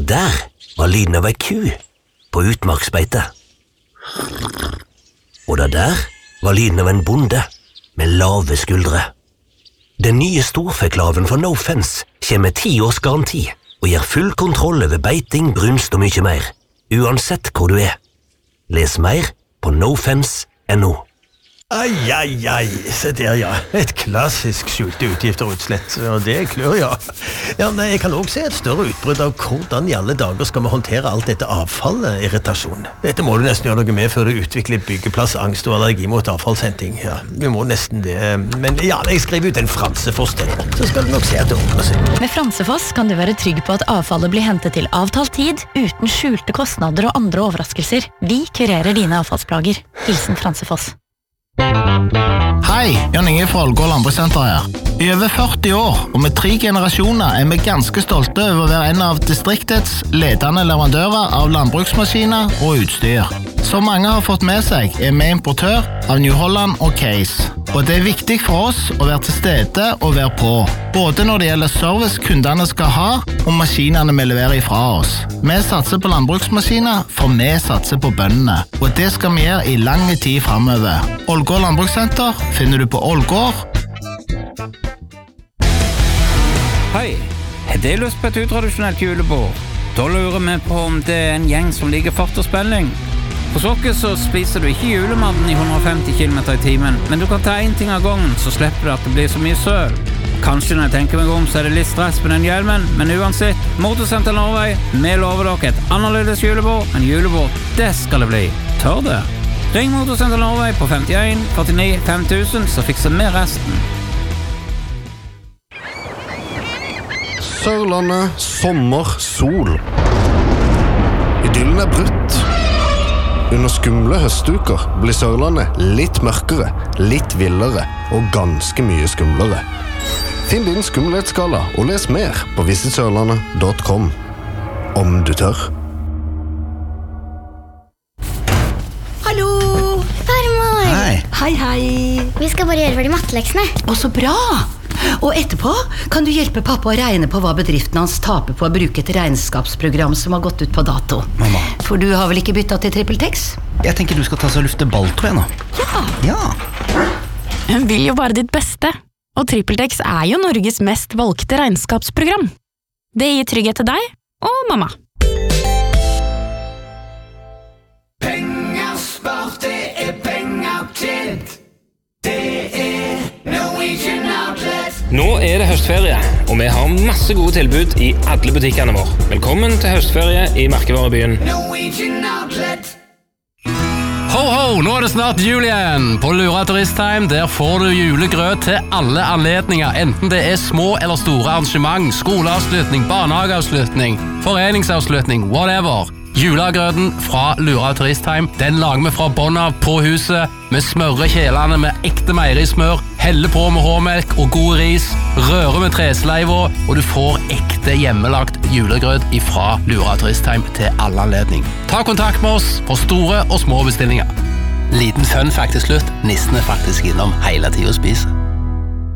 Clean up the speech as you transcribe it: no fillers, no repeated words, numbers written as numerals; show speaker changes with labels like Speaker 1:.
Speaker 1: der var lyden av ei ku på utmarksbeite. Og der var lyden av en bonde med lave skuldre. Den nye storfeklaven for No Fence kommer med 10 års garanti og gir full kontroll over beiting, brunst og mye mer, uansett hvor du er. Les mer på nofence.no.
Speaker 2: Ai, se der, ja. Et klassisk skjulte utgifter og utslett, og det klør, ja. Ja, nei, jeg kan også se et større utbrudd av hvordan i alle dager skal vi håndtere alt dette avfallet, irritasjon. Dette må du nesten gjøre noe med før du utvikler byggeplass, angst og allergi mot avfallshenting. Ja, vi må nesten det. Men ja, jeg skriver ut en Fransefoss til deg, så skal du nok se at det ordner seg.
Speaker 3: Med Fransefoss kan du være trygg på at avfallet blir hentet til avtalt tid, uten skjulte kostnader og andre overraskelser. Vi kurerer dine avfallsplager. Hilsen Fransefoss.
Speaker 4: Hei, Jan Inge fra Ålgård Landbrukssenter her. I over 40 år, og med 3 generasjoner, er vi ganske stolte over å være en av distriktets ledende leverandører av landbruksmaskiner og utstyr. Som mange har fått med seg, er vi importør av New Holland og Case. Og det er viktig for oss å være til stede og være på, både når det gjelder service kundene skal ha, og maskinene vi leverer ifra oss. Vi satser på landbruksmaskiner, for vi satser på bøndene, og det skal vi gjøre i lang tid fremover. Ålgård Landbrukssenter finner du på Ålgård.
Speaker 5: Hei, har du lyst på et utradisjonelt julebord? Da lurer vi på om det er en gjeng som liker fart og spenning. Hos oss så spiser du ikke julematen i 150 km i timen, men du kan ta en ting av gangen, så slipper du at det blir så mye søl. Kanskje når jeg tenker meg om, så er det litt stress på den hjelmen, men uansett, Motorsenter Norway, vi lover dere et annerledes julebord, men julebord, det skal det bli. Tør det? Ring Motorsenter Norway på 51 49 5000, så fikser vi resten.
Speaker 6: Sørlandet, sommer, sol. Idyllen er brutt. Under skumle høstuker blir Sørlandet litt mørkere, litt villere og ganske mye skumlere. Finn din skumlighetsskala og les mer på visitsørlandet.com. Om du tør.
Speaker 7: Hallo! Farmor!
Speaker 4: Hei.
Speaker 7: Vi skal bare gjøre ferdig matteleksene.
Speaker 8: Å, så bra! Og etterpå kan du hjelpe pappa å regne på hva bedriften hans taper på å bruke et regnskapsprogram som har gått ut på dato.
Speaker 9: Mamma.
Speaker 8: For du har vel ikke byttet til TrippelTex?
Speaker 9: Jeg tenker du skal ta så lufte ball, tror jeg nå. Ja.
Speaker 3: Hun vil jo bare ditt beste, og TrippelTex er jo Norges mest valgte regnskapsprogram. Det gir trygghet til deg og mamma.
Speaker 10: Penger spart, det er penger tjent. Det er Norwegian Outlet.
Speaker 11: Nå er det høstferie, og vi har masse gode tilbud i alle butikkene våre. Velkommen til høstferie i Merkevarebyen.
Speaker 10: Norwegian Outlet.
Speaker 12: Ho, nå er det snart jul igjen. På Lura Turisttime der får du julegrøt til alle anledninger, enten det er små eller store arrangement, skoleavslutning, barnehageavslutning, foreningsavslutning, whatever. Julegrøten fra Lura Turisttime, den lager vi fra bånn av på huset. Vi smører kjelene med ekte meierismør, heller på med hårmelk og god ris, rører med tresleiva, og du får ekte hjemmelagt julegrøt fra Lura Turisttime til alle anledning. Ta kontakt med oss for store og små bestillinger. Liten fun fact til slutt, nissen er faktisk innom hele tiden og spiser.